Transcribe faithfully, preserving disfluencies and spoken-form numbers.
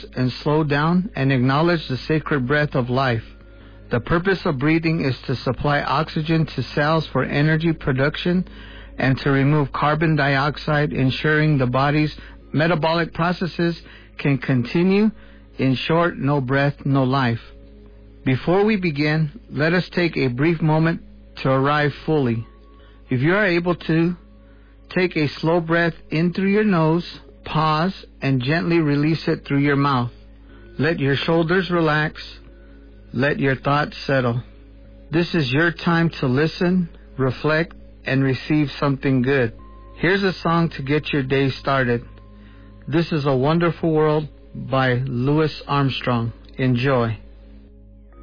and slow down and acknowledge the sacred breath of life. The purpose of breathing is to supply oxygen to cells for energy production and to remove carbon dioxide, ensuring the body's metabolic processes can continue. In short, no breath, no life. Before we begin, let us take a brief moment to arrive fully. If you are able to, take a slow breath in through your nose, pause, and gently release it through your mouth. Let your shoulders relax. Let your thoughts settle. This is your time to listen, reflect, and receive something good. Here's a song to get your day started. This is A Wonderful World by Louis Armstrong. Enjoy.